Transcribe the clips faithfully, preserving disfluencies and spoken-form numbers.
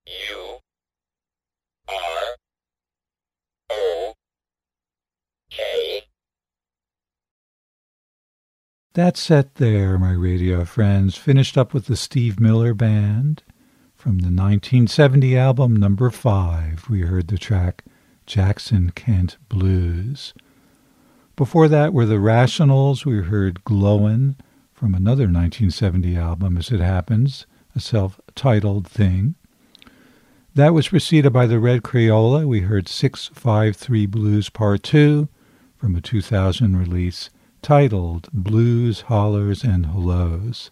U R O K. That set there, my radio friends, finished up with the Steve Miller Band. From the nineteen seventy album Number Five, we heard the track Jackson Kent Blues. Before that were the Rationals. We heard Glowin' from another nineteen seventy album, As It Happens, a self-titled thing. That was preceded by the Red Crayola. We heard six five three Blues Part two from a two thousand release titled Blues, Hollers, and Hellos.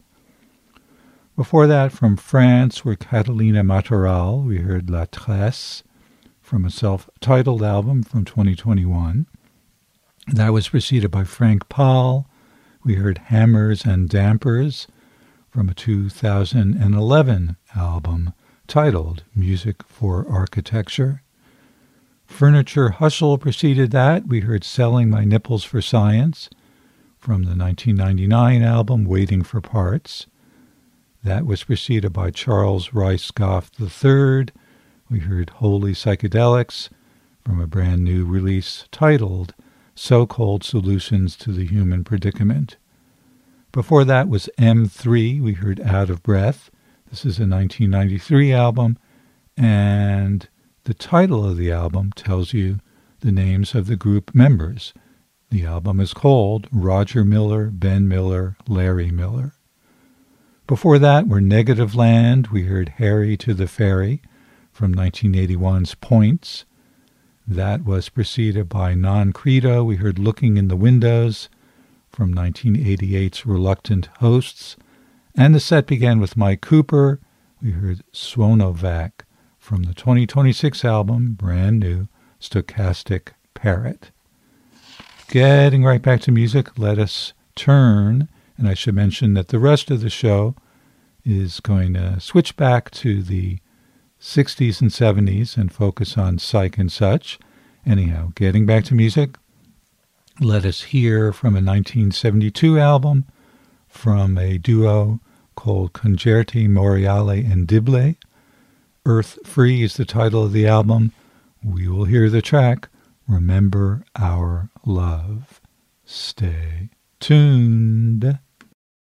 Before that, from France, were Catalina Mataral. We heard La Tresse from a self-titled album from twenty twenty-one. That was preceded by Frank Paul. We heard Hammers and Dampers from a two thousand eleven album titled Music for Architecture. Furniture Hustle preceded that. We heard Selling My Nipples for Science from the nineteen ninety-nine album Waiting for Parts. That was preceded by Charles Rice Goff the third. We heard Holy Psychedelics from a brand new release titled So-Called Solutions to the Human Predicament. Before that was M three. We heard Out of Breath. This is a nineteen ninety-three album, and the title of the album tells you the names of the group members. The album is called Roger Miller, Ben Miller, Larry Miller. Before that were Negative Land. We heard Harry to the Ferry from nineteen eighty-one's Points. That was preceded by Non Credo. We heard Looking in the Windows from nineteen eighty-eight's Reluctant Hosts. And the set began with Mike Cooper. We heard Swonovac from the twenty twenty-six album, brand new, Stochastic Parrot. Getting right back to music, let us turn, and I should mention that the rest of the show is going to switch back to the sixties and seventies and focus on psych and such. Anyhow, getting back to music, let us hear from a nineteen seventy-two album from a duo called Concerti Moriale and Dible. Earth Free is the title of the album. We will hear the track Remember Our Love. Stay tuned.